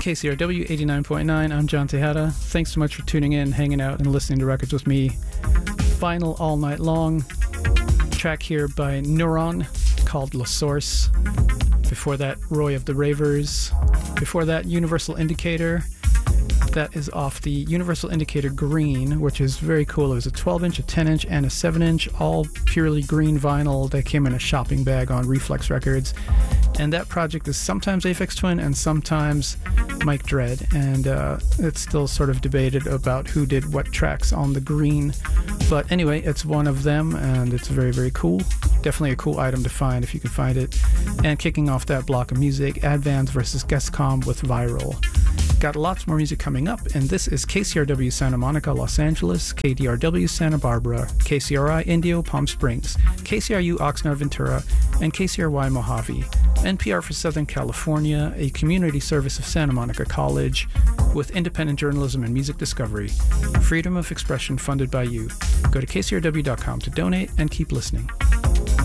KCRW 89.9. I'm John Tejada. Thanks so much for tuning in, hanging out, and listening to records with me. Vinyl all night long. Track here by Neuron called La Source. Before that, Roy of the Ravers. Before that, Universal Indicator. That is off the Universal Indicator Green, which is very cool. It was a 12-inch, a 10-inch, and a 7-inch, all purely green vinyl that came in a shopping bag on Reflex Records. And that project is sometimes Aphex Twin and sometimes Mike Dread. And it's still sort of debated about who did what tracks on the Green. But anyway, it's one of them, and it's very, very cool. Definitely a cool item to find if you can find it. And kicking off that block of music, Advance versus Guestcom with Viral. Got lots more music coming up, and this is KCRW Santa Monica, Los Angeles, KDRW Santa Barbara, KCRI Indio, Palm Springs, KCRU Oxnard, Ventura, and KCRY Mojave. NPR for Southern California, a community service of Santa Monica College, with independent journalism and music discovery. Freedom of expression funded by you. Go to kcrw.com to donate and keep listening.